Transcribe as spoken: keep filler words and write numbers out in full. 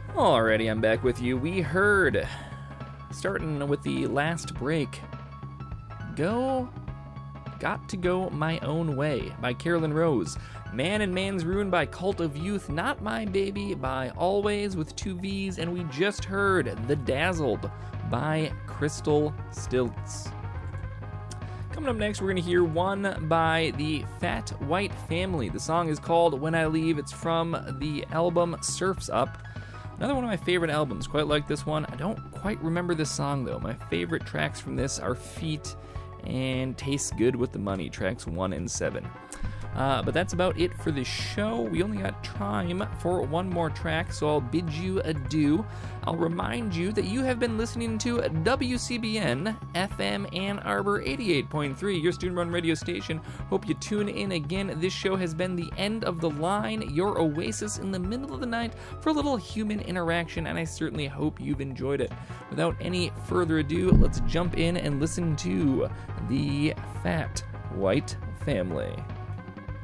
Alrighty, I'm back with you. We heard, starting with the last break, Go, Got to Go My Own Way by Carolyn Rose. Man and Man's Ruin by Cult of Youth. Not My Baby by Always with two V's. And we just heard The Dazzled by Crystal Stilts. Coming up next, we're going to hear one by the Fat White Family. The song is called When I Leave. It's from the album Surf's Up. Another one of my favorite albums. Quite like this one. I don't quite remember this song, though. My favorite tracks from this are Feet and Tastes Good with the Money, tracks one and seven. Uh, but that's about it for the show. We only got time for one more track, so I'll bid you adieu. I'll remind you that you have been listening to W C B N F M Ann Arbor eighty-eight point three, your student-run radio station. Hope you tune in again. This show has been the end of the line, your oasis in the middle of the night for a little human interaction, and I certainly hope you've enjoyed it. Without any further ado, let's jump in and listen to the Fat White Family.